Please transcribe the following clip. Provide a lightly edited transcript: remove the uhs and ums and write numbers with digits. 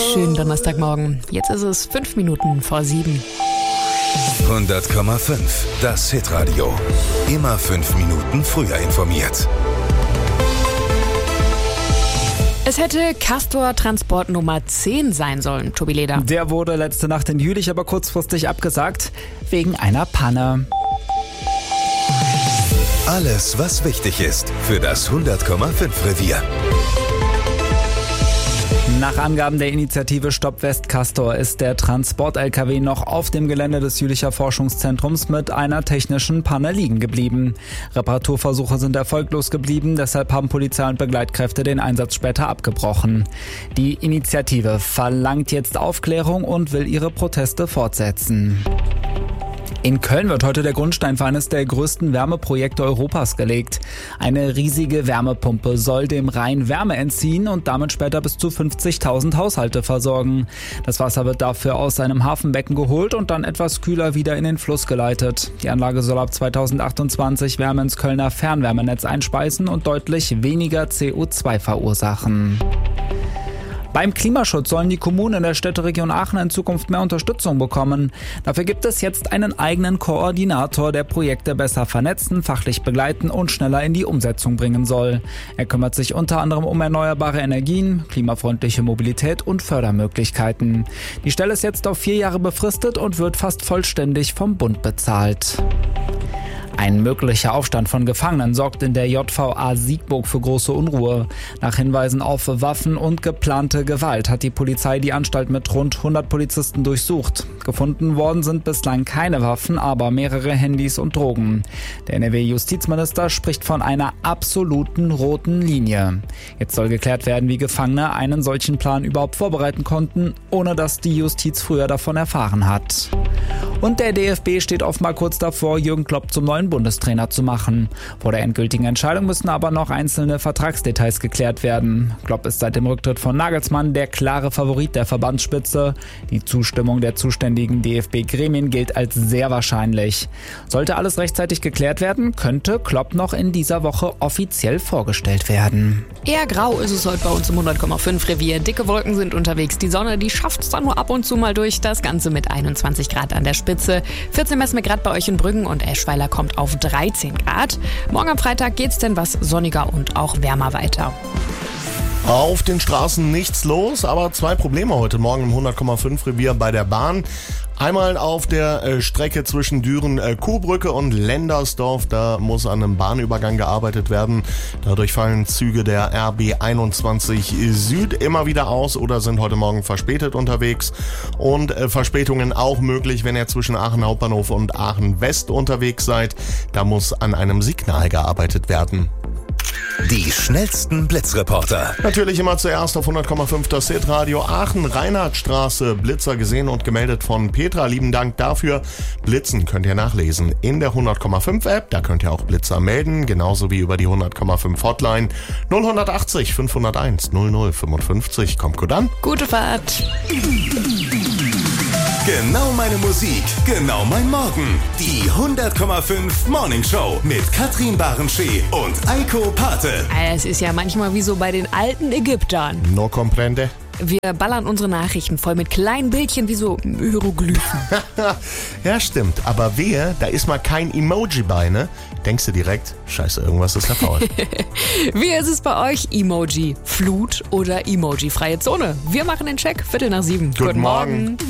Schönen Donnerstagmorgen. Jetzt ist es 5 Minuten vor 7. 100,5. Das Hitradio. Immer 5 Minuten früher informiert. Es hätte Castor Transport Nummer 10 sein sollen, Tobi Leder. Der wurde letzte Nacht in Jülich aber kurzfristig abgesagt, wegen einer Panne. Alles, was wichtig ist für das 100,5 Revier. Nach Angaben der Initiative Stopp West-Castor ist der Transport-LKW noch auf dem Gelände des Jülicher Forschungszentrums mit einer technischen Panne liegen geblieben. Reparaturversuche sind erfolglos geblieben, deshalb haben Polizei und Begleitkräfte den Einsatz später abgebrochen. Die Initiative verlangt jetzt Aufklärung und will ihre Proteste fortsetzen. In Köln wird heute der Grundstein für eines der größten Wärmeprojekte Europas gelegt. Eine riesige Wärmepumpe soll dem Rhein Wärme entziehen und damit später bis zu 50.000 Haushalte versorgen. Das Wasser wird dafür aus einem Hafenbecken geholt und dann etwas kühler wieder in den Fluss geleitet. Die Anlage soll ab 2028 Wärme ins Kölner Fernwärmenetz einspeisen und deutlich weniger CO2 verursachen. Beim Klimaschutz sollen die Kommunen in der Städteregion Aachen in Zukunft mehr Unterstützung bekommen. Dafür gibt es jetzt einen eigenen Koordinator, der Projekte besser vernetzen, fachlich begleiten und schneller in die Umsetzung bringen soll. Er kümmert sich unter anderem um erneuerbare Energien, klimafreundliche Mobilität und Fördermöglichkeiten. Die Stelle ist jetzt auf 4 Jahre befristet und wird fast vollständig vom Bund bezahlt. Ein möglicher Aufstand von Gefangenen sorgt in der JVA Siegburg für große Unruhe. Nach Hinweisen auf Waffen und geplante Gewalt hat die Polizei die Anstalt mit rund 100 Polizisten durchsucht. Gefunden worden sind bislang keine Waffen, aber mehrere Handys und Drogen. Der NRW-Justizminister spricht von einer absoluten roten Linie. Jetzt soll geklärt werden, wie Gefangene einen solchen Plan überhaupt vorbereiten konnten, ohne dass die Justiz früher davon erfahren hat. Und der DFB steht offenbar kurz davor, Jürgen Klopp zum neuen Bundestrainer zu machen. Vor der endgültigen Entscheidung müssen aber noch einzelne Vertragsdetails geklärt werden. Klopp ist seit dem Rücktritt von Nagelsmann der klare Favorit der Verbandsspitze. Die Zustimmung der zuständigen DFB-Gremien gilt als sehr wahrscheinlich. Sollte alles rechtzeitig geklärt werden, könnte Klopp noch in dieser Woche offiziell vorgestellt werden. Eher grau ist es heute bei uns im 100,5 Revier. Dicke Wolken sind unterwegs. Die Sonne, die schafft es dann nur ab und zu mal durch. Das Ganze mit 21 Grad an der Spitze. 14 messen wir gerade bei euch in Brüggen und Eschweiler kommt auf 13 Grad. Morgen am Freitag geht's denn was sonniger und auch wärmer weiter. Auf den Straßen nichts los, aber 2 Probleme heute Morgen im 100,5 Revier bei der Bahn. Einmal auf der Strecke zwischen Düren-Kuhbrücke und Lendersdorf, da muss an einem Bahnübergang gearbeitet werden. Dadurch fallen Züge der RB 21 Süd immer wieder aus oder sind heute Morgen verspätet unterwegs. Und Verspätungen auch möglich, wenn ihr zwischen Aachen Hauptbahnhof und Aachen West unterwegs seid. Da muss an einem Signal gearbeitet werden. Die schnellsten Blitzreporter. Natürlich immer zuerst auf 100,5 das Hitradio Aachen, Reinhardtstraße, Blitzer gesehen und gemeldet von Petra. Lieben Dank dafür. Blitzen könnt ihr nachlesen in der 100,5 App. Da könnt ihr auch Blitzer melden, genauso wie über die 100,5 Hotline 0180 501 0055. Kommt gut an. Gute Fahrt. Genau meine Musik, genau mein Morgen. Die 100,5 Morning Show mit Katrin Barenschee und Eiko Pate. Es ist ja manchmal wie so bei den alten Ägyptern. No comprende. Wir ballern unsere Nachrichten voll mit kleinen Bildchen wie so Hieroglyphen. Ja, stimmt. Aber wehe, da ist mal kein Emoji bei, ne? Denkst du direkt, scheiße, irgendwas ist da faul. Wie ist es bei euch? Emoji Flut oder Emoji freie Zone? Wir machen den Check, 6:45. Guten Morgen.